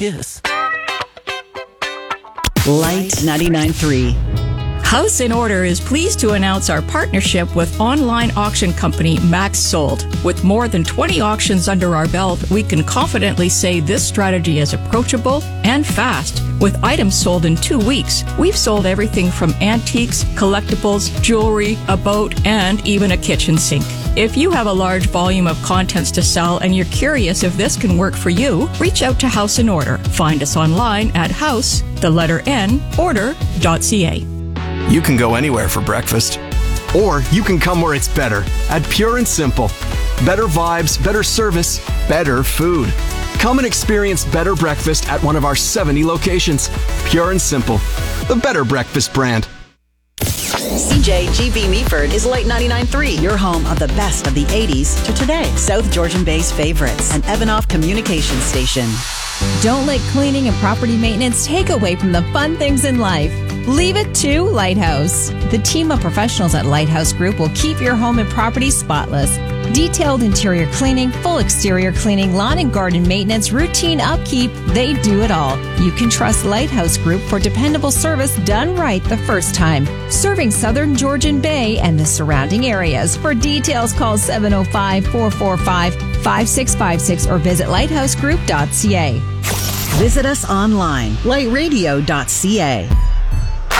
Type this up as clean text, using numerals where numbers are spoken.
kiss. Light 99.3. House in Order is pleased to announce our partnership with online auction company Max Sold. With more than 20 auctions under our belt, we can confidently say this strategy is approachable and fast. With items sold in 2 weeks, we've sold everything from antiques, collectibles, jewelry, a boat, and even a kitchen sink. If you have a large volume of contents to sell and you're curious if this can work for you, reach out to House in Order. Find us online at order.ca. You can go anywhere for breakfast. Or you can come where it's better at Pure and Simple. Better vibes, better service, better food. Come and experience better breakfast at one of our 70 locations. Pure and Simple, the better breakfast brand. CJGB Meaford is Light 99.3, your home of the best of the 80s to today. South Georgian Bay's favorites, an Evanoff communication station. Don't let cleaning and property maintenance take away from the fun things in life. Leave it to Lighthouse. The team of professionals at Lighthouse Group will keep your home and property spotless. Detailed interior cleaning, full exterior cleaning, lawn and garden maintenance, routine upkeep, they do it all. You can trust Lighthouse Group for dependable service done right the first time. Serving Southern Georgian Bay and the surrounding areas. For details, call 705-445-5656 or visit lighthousegroup.ca. Visit us online, lightradio.ca.